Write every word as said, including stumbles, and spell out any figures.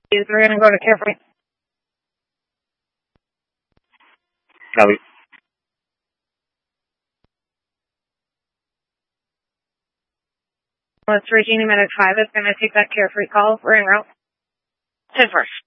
We're going to go to Carefree. Copy. Let's reach Medic five. It's going to take that Carefree call. We're en route. ten first.